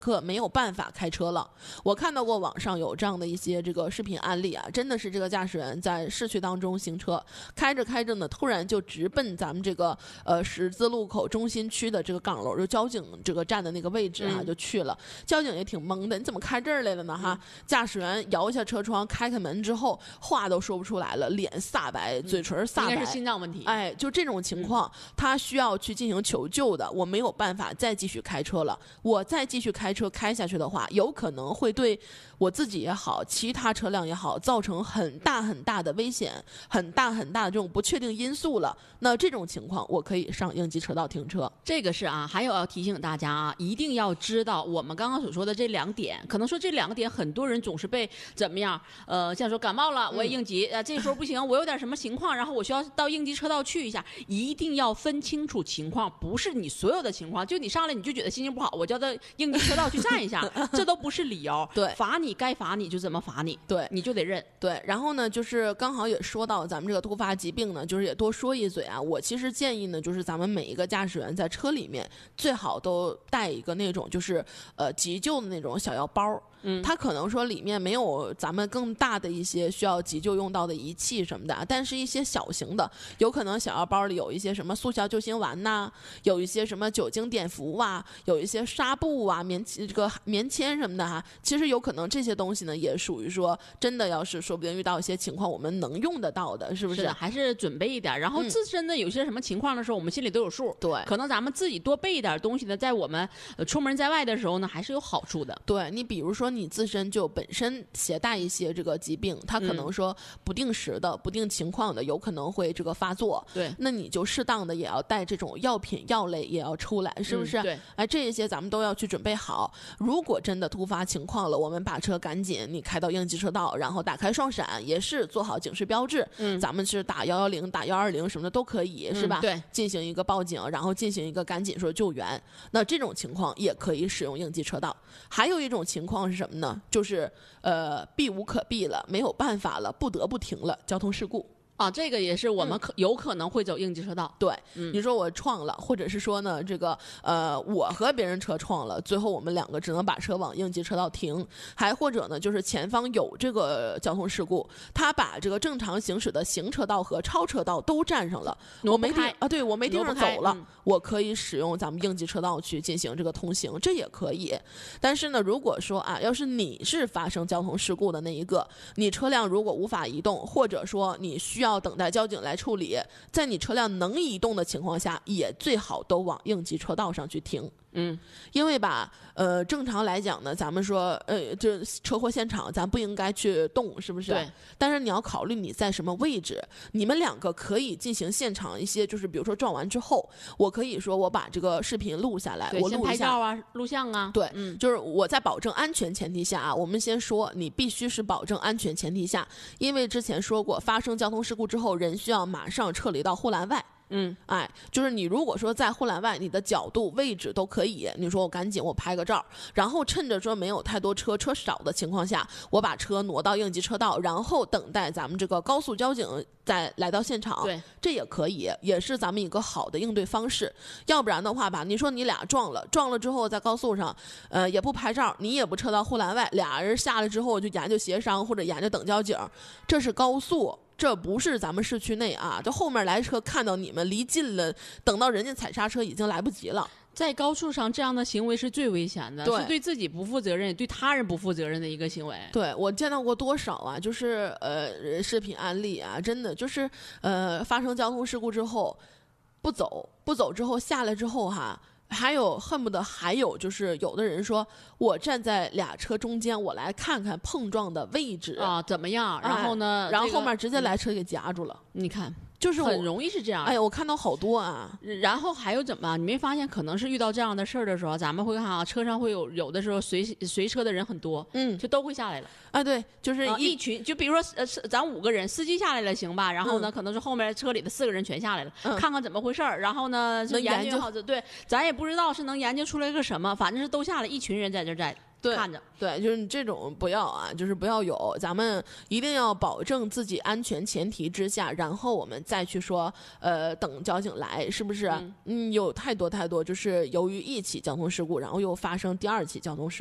可没有办法开车了。我看到过网上有这样的一些这个视频案例啊，真的是这个驾驶员在市区当中行车，开着开着呢，突然就直奔咱们这个十字路口中心区的这个岗楼，就交警这个站的那个位置啊，就去了。交警也挺懵的，你怎么开这儿来了呢？哈，驾驶员摇下车窗，开开门之后，话都说不出来了，脸煞白，嘴唇煞白， 应该是心脏问题。 哎，就这种情况，他需要去进行求救的，我没有办法再继续开车了，我再继续开车开下去的话，有可能会对我自己也好，其他车辆也好，造成很大很大的危险，很大很大的这种不确定因素了。那这种情况，我可以上应急车道停车。 这个是啊，还有要提醒大家啊，一定要知道我们刚刚所说的这2点。可能说这2个点，很多人总是被怎么样？像说感冒了，我也应急，这时候不行，我有点什么情况，然后我需要到应急车道去一下。一定要分清楚情况，不是你所有的情况，就你上来你就觉得心情不好，我就要到应急车道去站一下，这都不是理由。 对， 罚你该罚你就怎么罚你， 对， 你就得认。 对，然后呢，就是刚好也说到咱们这个突发疾病呢，就是也多说一嘴啊。我其实建议呢，就是咱们每一个驾驶员在车里面最好都带一个那种就是急救的那种小药包。它可能说里面没有咱们更大的一些需要急救用到的仪器什么的，但是一些小型的，有可能小药包里有一些什么速效救心丸呐，有一些什么酒精碘伏啊，有一些纱布啊、这个棉签什么的哈。其实有可能这些东西呢，也属于说真的要是说不定遇到一些情况，我们能用得到的，是不是？ 是的，还是准备一点，然后自身的有些什么情况的时候，我们心里都有数。 对， 可能咱们自己多备一点东西呢，在我们出门在外的时候呢，还是有好处的。 对，你比如说你自身就本身携带一些这个疾病，它可能说不定时的、不定情况的，有可能会这个发作。 对， 那你就适当的也要带这种药品、药类也要出来，是不是？ 对， 哎，这一些咱们都要去准备好。如果真的突发情况了，我们把车赶紧你开到应急车道，然后打开双闪，也是做好警示标志。咱们是打110、打120什么的都可以，是吧？ 对， 进行一个报警，然后进行一个赶紧说救援。那这种情况也可以使用应急车道。还有一种情况是什么呢？就是避无可避了，没有办法了，不得不停了，交通事故。 啊，这个也是我们有可能会走应急车道。 对，你说我撞了，或者是说呢，这个我和别人车撞了，最后我们2个只能把车往应急车道停，还或者呢，就是前方有这个交通事故，他把这个正常行驶的行车道和超车道都占上了，我没地啊，对我没地方走了，我可以使用咱们应急车道去进行这个通行，这也可以。但是呢，如果说啊，要是你是发生交通事故的那一个，你车辆如果无法移动，或者说你需要等待交警来处理，在你车辆能移动的情况下，也最好都往应急车道上去停。因为吧，正常来讲呢，咱们说，这车祸现场咱不应该去动，是不是？ 对。 但是你要考虑你在什么位置，你们2个可以进行现场一些，就是比如说撞完之后，我可以说我把这个视频录下来，我录一下， 先拍照啊，录像啊。 对，就是我在保证安全前提下啊，我们先说，你必须是保证安全前提下，因为之前说过，发生交通事故之后，人需要马上撤离到护栏外。哎，就是你如果说在护栏外，你的角度位置都可以，你说我赶紧我拍个照，然后趁着说没有太多车少的情况下，我把车挪到应急车道，然后等待咱们这个高速交警再来到现场。 对， 这也可以，也是咱们一个好的应对方式。要不然的话吧，你说你俩撞了之后在高速上，也不拍照，你也不撤到护栏外，俩人下来之后就研究协商或者研究等交警，这是高速。这不是咱们市区内啊，这后面来车看到你们离近了，等到人家踩刹车已经来不及了。 在高速上这样的行为是最危险的，是对自己不负责任，也对他人不负责任的一个行为。对， 我见到过多少啊，就是视频案例啊，真的就是发生交通事故之后不走之后下来之后哈。还有恨不得还有就是有的人说我站在俩车中间，我来看看碰撞的位置啊怎么样，然后呢， 然后后面直接来车给夹住了。 你看就是很容易是这样。 哎呀，我看到好多啊。 然后还有怎么？你没发现可能是遇到这样的事儿的时候，咱们会看啊，车上会有的时候随车的人很多，就都会下来了。 啊，对，就是一群，就比如说咱5个人，司机下来了行吧？然后呢，可能是后面车里的4个人全下来了，看看怎么回事儿。然后呢， 能研究好对，咱也不知道是能研究出来个什么，反正是都下来，一群人在这在。 对看着。 对，就是你这种不要啊，就是不要有，咱们一定要保证自己安全前提之下，然后我们再去说，等交警来，是不是？有太多，就是由于一起交通事故，然后又发生第二起交通事故。